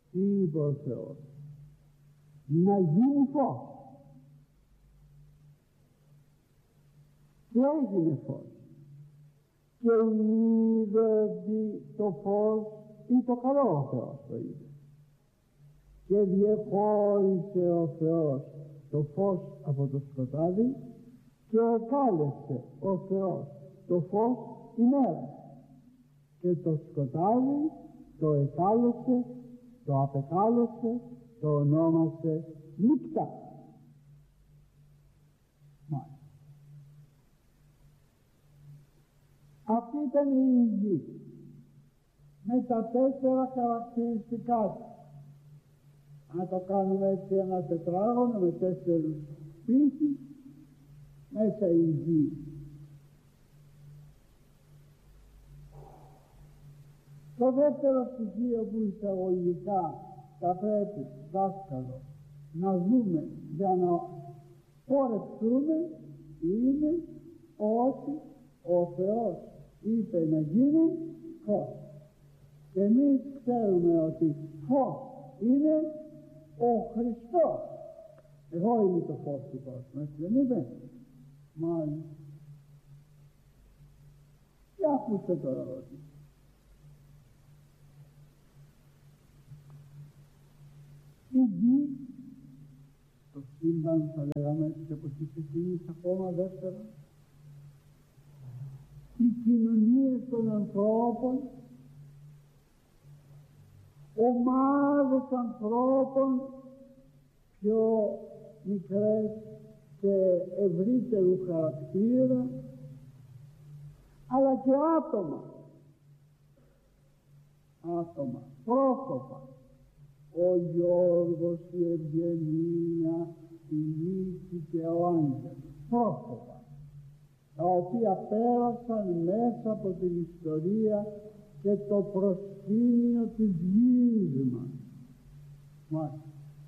Τι είπε ο Θεός? Να γίνει φως. Και έγινε φως. Και είδε ότι το φως ή το καλό, ο Θεός το είδε. Και διεχώρισε ο Θεός το φως από το σκοτάδι και εκάλεσε ο Θεός το φως ημέρα και το σκοτάδι το εκάλεσε, το απεκάλεσε, το ονόμασε νύχτα. Μάλιστα. Αυτή ήταν η γη με τα 4 χαρακτηριστικά του. Αν το κάνουμε έτσι ένα τετράγωνο με 4 πύχες, μέσα η γη. Το δεύτερο στοιχείο που εισαγωγικά θα πρέπει, δάσκαλο, να δούμε για να πορευτούμε είναι ότι ο Θεός είπε να γίνει φως. Και εμείς ξέρουμε ότι φως είναι ο Χριστός. Εγώ είμαι το φως του κόσμου, έτσι δεν είπε? Μάλιστα. Και ακούστε τώρα ότι η γη, το σύμπαν θα λέγαμε της εποχής εκείνης ακόμα δεύτερα, οι κοινωνίες των ανθρώπων, ομάδες ανθρώπων πιο μικρές και ευρύτερου χαρακτήρα, αλλά και άτομα, πρόσωπα, ο Γιώργος, η Ευγενία, η Νίκη και ο Άγγελος, πρόσωπα τα οποία πέρασαν μέσα από την ιστορία και το προσκήνιο της γης μας. Μάλιστα.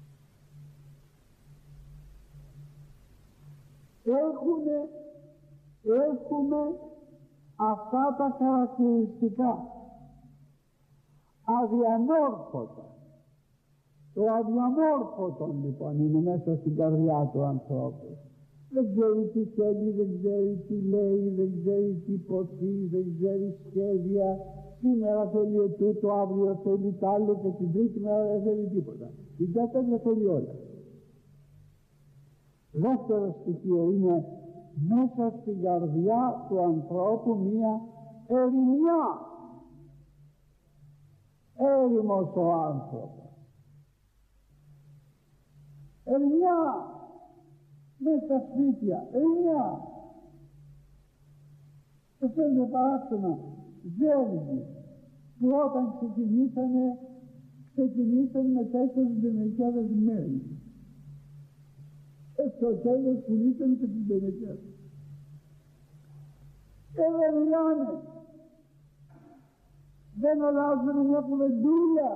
Έχουμε αυτά τα χαρακτηριστικά αδιαμόρφωτα. Το αδιαμόρφωτο λοιπόν είναι μέσα στην καρδιά του ανθρώπου. Δεν ξέρει τι θέλει, δεν ξέρει τι λέει, δεν ξέρει τι ποθεί, δεν ξέρει σχέδια. Σήμερα θέλει τούτο, αύριο θέλει τ' άλλο και την τρίτη μέρα δεν θέλει τίποτα. Την τέταρτη θέλει όλα. Δεύτερο στοιχείο είναι μέσα στην καρδιά του ανθρώπου μία ερημιά. Έρημος ο άνθρωπος. Ερημιά μέσα στα σπίτια, ερημιά. Και φαίνεται παράξενα Βέλγοι που όταν ξεκινήσανε με 4 μέλη. Στο τέλος πουλήσανε και τις πενεκές. Και δεν μιλάνε. Δεν αλλάζουν μια κουβεντούλα.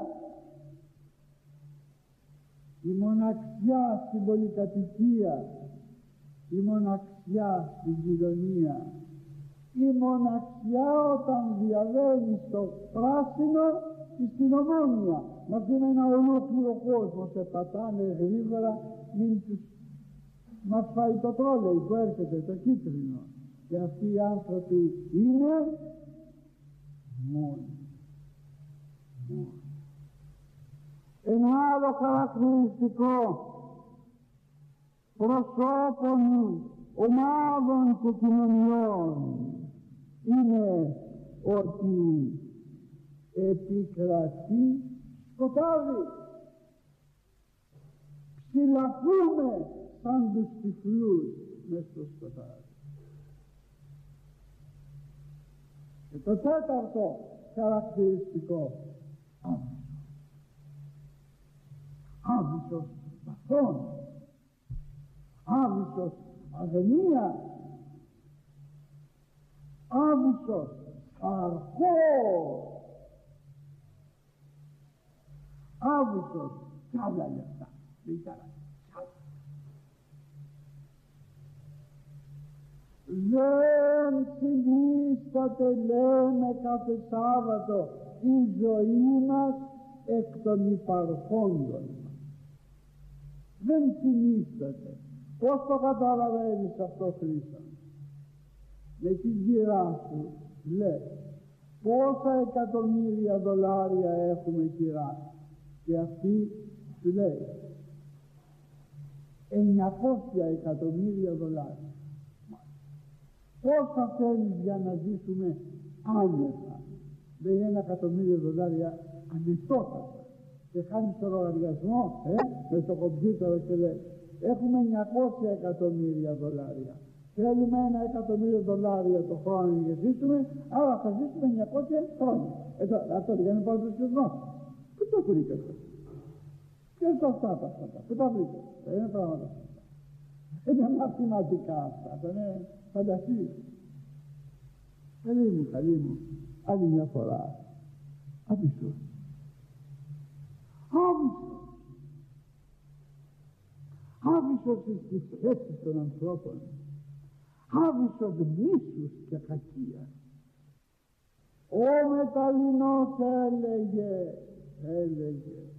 Η μοναξιά στην πολυκατοικία, η μοναξιά στην κοινωνία, η μοναξιά όταν διαβαίνει στο πράσινο και στην ομόνια. Μα είναι ένα ολόκληρο κόσμο, σε πατάνε γρήγορα, μην τους μας φάει το τρόλεϊ που έρχεται, το κίτρινο. Και αυτοί οι άνθρωποι είναι μόνοι. Ένα άλλο χαρακτηριστικό προσώπων, ομάδων και κοινωνιών είναι ότι επικρατεί σκοτάδι. Ψηλαφούμε σαν τους τυφλούς μες στο σκοτάδι. Και το τέταρτο χαρακτηριστικό, άβυσος παθών, άβυσος αγνία, άβυσος αρχός, άβυσος κι άλλα λεφτά. Δεν συνίσταται, λέμε κάθε Σάββατο, η ζωή μας εκ των υπαρχόντων. Δεν συνίσταται. Πώς το καταλαβαίνεις αυτό, Χρήστο? Με την κυρά σου λέει πόσα εκατομμύρια δολάρια έχουμε, κυρά, και αυτή σου λέει 900 εκατομμύρια δολάρια. Πόσα θέλεις για να ζήσουμε άνετα? Λέει 1.000.000 δολάρια ανετότατα. Και χάνεις το λογαριασμό με το κομπιούτερ και λέει έχουμε 900 εκατομμύρια δολάρια. Θέλουμε 1.000.000 δολάρια το χρόνο για ζήσουμε, άρα θα ζήσουμε 900 χρόνια. Αυτό δεν είναι παντοσιασμός. Πού το βρήκε αυτό? Ποιος το αυτά? Πού τα βρήκε? Είναι πράγματα αυτά. Είναι μαθηματικά αυτά. Είναι φαντασία. Καλή μου, άλλη μια φορά. Άβυσσος. Άβυσσος στις σχέσεις των ανθρώπων. Άβυσσος μίσους και κακίας. Ο Μεταλληνός έλεγε